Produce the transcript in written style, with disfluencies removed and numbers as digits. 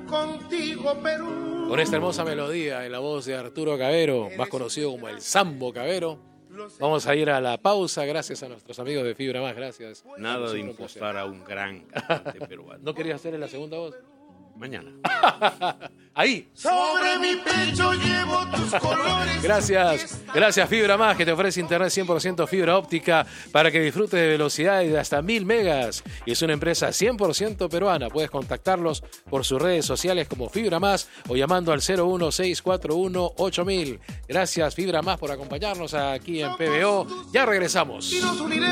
contigo, Perú. Con esta hermosa melodía en la voz de Arturo Cavero, más conocido como el Sambo Cavero, vamos a ir a la pausa. Gracias a nuestros amigos de Fibra Más, gracias. Nada de impostar a un gran cantante peruano. ¿No querías hacer en la segunda voz? Mañana. Ahí. Sobre mi pecho llevo tus colores. Gracias Fibra Más, que te ofrece internet 100% fibra óptica para que disfrutes de velocidades de hasta 1000 megas. Y es una empresa 100% peruana. Puedes contactarlos por sus redes sociales como Fibra Más o llamando al 016418000. Gracias Fibra Más por acompañarnos aquí en PBO. Ya regresamos.